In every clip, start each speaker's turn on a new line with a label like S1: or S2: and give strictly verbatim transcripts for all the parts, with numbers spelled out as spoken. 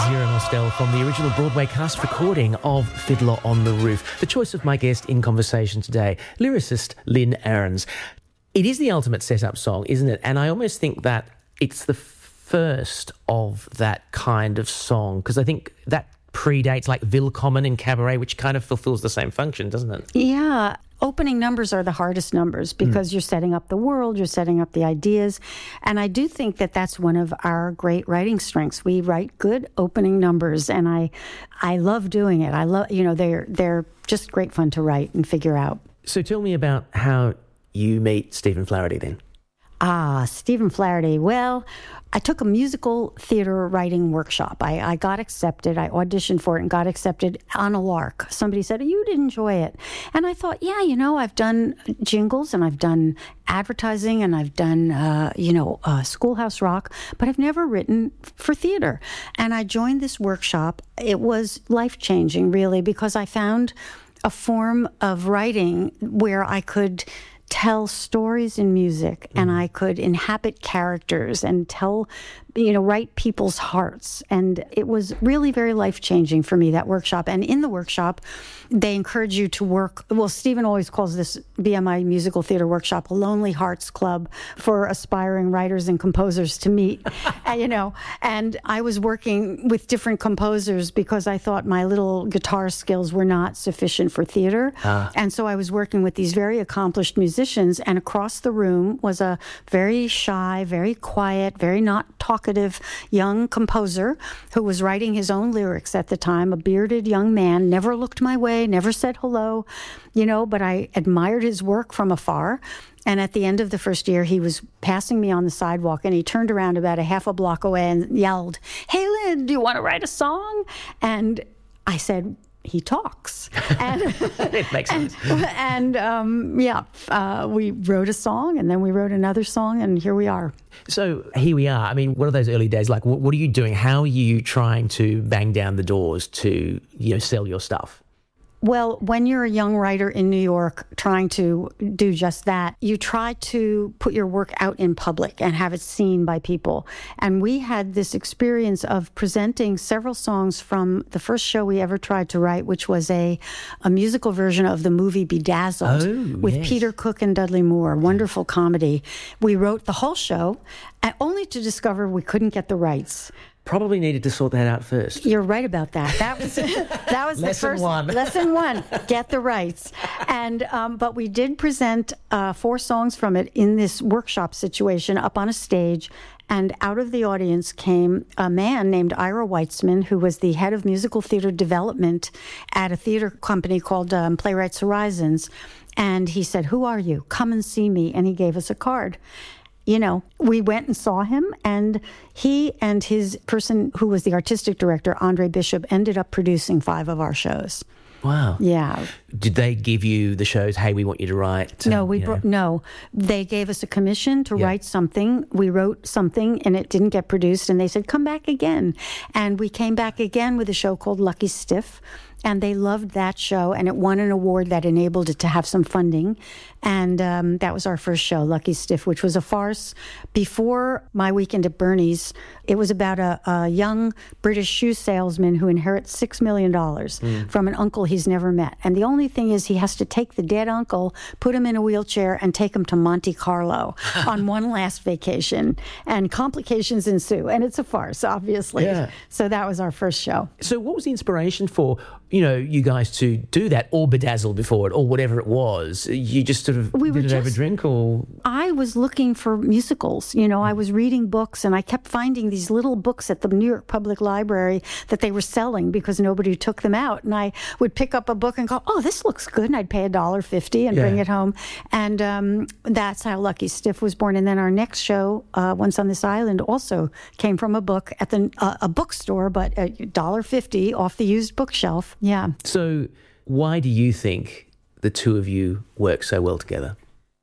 S1: Zero Mostel from the original Broadway cast recording of Fiddler on the Roof. The choice of my guest in conversation today, lyricist Lynn Ahrens. It is the ultimate setup song, isn't it? And I almost think that it's the first of that kind of song, because I think that predates like Willkommen in Cabaret, which kind of fulfills the same function, doesn't it?
S2: Yeah. Opening numbers are the hardest numbers because mm. you're setting up the world, you're setting up the ideas. And I do think that that's one of our great writing strengths. We write good opening numbers, and I I love doing it. I love, you know, they're they're just great fun to write and figure out.
S1: So tell me about how you meet Stephen Flaherty then.
S2: Ah, Stephen Flaherty. Well, I took a musical theater writing workshop. I, I got accepted. I auditioned for it and got accepted on a lark. Somebody said, you'd enjoy it. And I thought, yeah, you know, I've done jingles and I've done advertising and I've done, uh, you know, uh, Schoolhouse Rock, but I've never written for theater. And I joined this workshop. It was life-changing, really, because I found a form of writing where I could tell stories in music, and I could inhabit characters and tell, you know, write people's hearts. And it was really very life-changing for me, that workshop. And in the workshop, they encourage you to work. Well, Stephen always calls this B M I Musical Theater Workshop a Lonely Hearts Club for aspiring writers and composers to meet, and, you know. And I was working with different composers because I thought my little guitar skills were not sufficient for theater. Uh. And so I was working with these very accomplished musicians, and across the room was a very shy, very quiet, very not talkative young composer who was writing his own lyrics at the time, a bearded young man, never looked my way, never said hello, you know, but I admired his work from afar. And at the end of the first year, he was passing me on the sidewalk, and he turned around about a half a block away and yelled, "Hey, Lynn, do you want to write a song?" And I said, he talks. And,
S1: it makes sense.
S2: And, and um, yeah, uh, we wrote a song, and then we wrote another song, and here we are.
S1: So here we are. I mean, what are those early days like? What, what are you doing? How are you trying to bang down the doors to, you know, sell your stuff?
S2: Well, when you're a young writer in New York trying to do just that, you try to put your work out in public and have it seen by people. And we had this experience of presenting several songs from the first show we ever tried to write, which was a, a musical version of the movie Bedazzled
S1: oh,
S2: with
S1: yes.
S2: Peter Cook and Dudley Moore. Wonderful comedy. We wrote the whole show, and only to discover we couldn't get the rights.
S1: Probably needed to sort that out first.
S2: You're right about that. That was that was the
S1: lesson
S2: first
S1: one.
S2: lesson one. Get the rights, and um, but we did present uh, four songs from it in this workshop situation up on a stage, and out of the audience came a man named Ira Weitzman, who was the head of musical theater development at a theater company called um, Playwrights Horizons, and he said, "Who are you? Come and see me," and he gave us a card. You know, we went and saw him, and he and his person who was the artistic director, Andre Bishop, ended up producing five of our shows.
S1: Wow.
S2: Yeah.
S1: Did they give you the shows, hey, we want you to write?
S2: No, we
S1: bro-
S2: no. They gave us a commission to
S1: yeah.
S2: write something. We wrote something, and it didn't get produced, and they said, come back again. And we came back again with a show called Lucky Stiff, and they loved that show, and it won an award that enabled it to have some funding. And um, that was our first show, Lucky Stiff, which was a farce. Before My Weekend at Bernie's, it was about a, a young British shoe salesman who inherits six million dollars mm. from an uncle he's never met. And the only thing is he has to take the dead uncle, put him in a wheelchair, and take him to Monte Carlo on one last vacation. And complications ensue. And it's a farce, obviously.
S1: Yeah.
S2: So that was our first show.
S1: So what was the inspiration for, you know, you guys to do that, or Bedazzled before it, or whatever it was? You just sort of
S2: we
S1: did it
S2: just,
S1: over a drink, or?
S2: I was looking for musicals. You know, I was reading books, and I kept finding these little books at the New York Public Library that they were selling because nobody took them out. And I would pick up a book and go, oh, this looks good. And I'd pay a dollar fifty and yeah. bring it home. And um, that's how Lucky Stiff was born. And then our next show, uh, Once on This Island, also came from a book at the uh, a bookstore, but a dollar fifty off the used bookshelf. Yeah.
S1: So why do you think the two of you work so well together?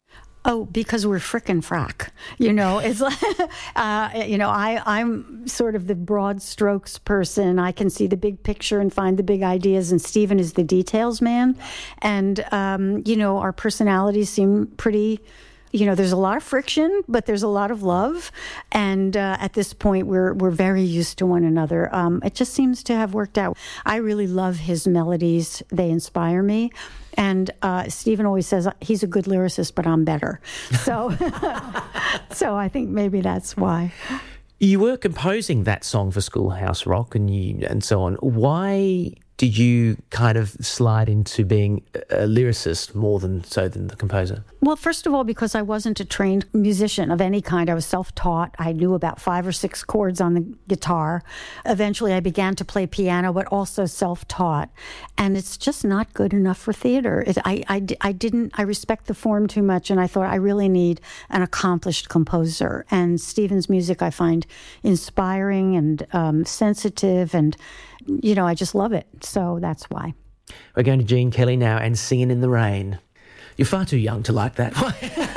S2: Oh, because we're frickin' frack. You know, it's like, uh, you know, I, I'm sort of the broad strokes person. I can see the big picture and find the big ideas, and Stephen is the details man. And, um, you know, our personalities seem pretty you know, there's a lot of friction, but there's a lot of love. And uh, at this point, we're we're very used to one another. Um, it just seems to have worked out. I really love his melodies. They inspire me. And uh, Stephen always says he's a good lyricist, but I'm better. So, so I think maybe that's why.
S1: You were composing that song for Schoolhouse Rock and you and so on. Why did you kind of slide into being a lyricist more than so than the composer?
S2: Well, first of all, because I wasn't a trained musician of any kind. I was self-taught. I knew about five or six chords on the guitar. Eventually, I began to play piano, but also self-taught. And it's just not good enough for theater. It, I, I, I didn't, I respect the form too much, and I thought I really need an accomplished composer. And Stephen's music I find inspiring and um, sensitive, and, you know, I just love it. So that's why.
S1: We're going to Gene Kelly now and Singing in the Rain. You're far too young to like that.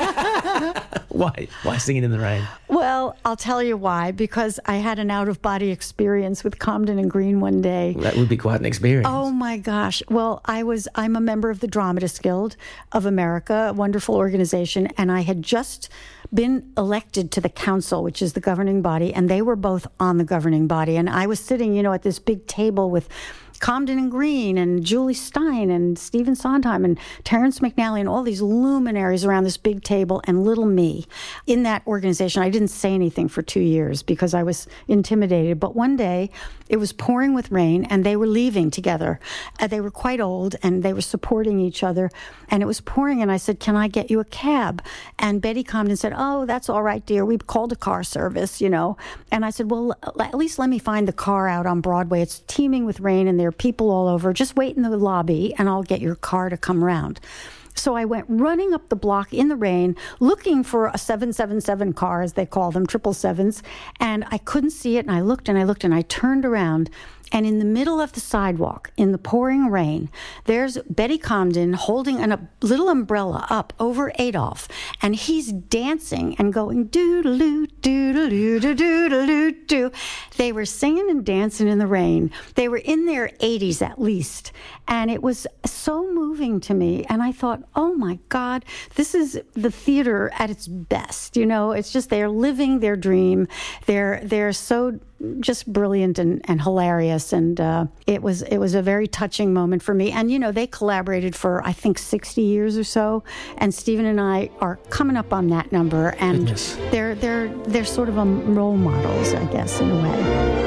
S1: Why? Why Singing in the Rain?
S2: Well, I'll tell you why. Because I had an out-of-body experience with Comden and Green one day.
S1: Well, that would be quite an experience.
S2: Oh my gosh! Well, I was. I'm a member of the Dramatists Guild of America, a wonderful organization, and I had just been elected to the council, which is the governing body, and they were both on the governing body, and I was sitting, you know, at this big table with Comden and Green and Julie Stein and Stephen Sondheim and Terrence McNally and all these luminaries around this big table, and little me in that organization. I didn't say anything for two years because I was intimidated. But one day it was pouring with rain and they were leaving together. Uh, they were quite old and they were supporting each other, and it was pouring, and I said, "Can I get you a cab?" And Betty Comden said, "Oh, that's all right, dear. We've called a car service, you know." And I said, "Well, at least let me find the car out on Broadway. It's teeming with rain and there are people all over. Just wait in the lobby and I'll get your car to come round." So I went running up the block in the rain, looking for a seven seven seven car, as they call them, triple sevens, and I couldn't see it, and I looked and I looked and I turned around, and in the middle of the sidewalk, in the pouring rain, there's Betty Comden holding an, a little umbrella up over Adolph, and he's dancing and going doo-doo-doo, doo-doo-doo, doo-doo-doo, doo. They were singing and dancing in the rain. They were in their eighties at least, and it was so moving to me, and I thought, oh my God, this is the theater at its best. You know, it's just they're living their dream. They're they're so just brilliant and, and hilarious, and uh, it was it was a very touching moment for me. And you know, they collaborated for I think sixty years or so, and Stephen and I are coming up on that number, and
S1: Goodness.
S2: they're they're they're sort of um, role models, I guess, in a way.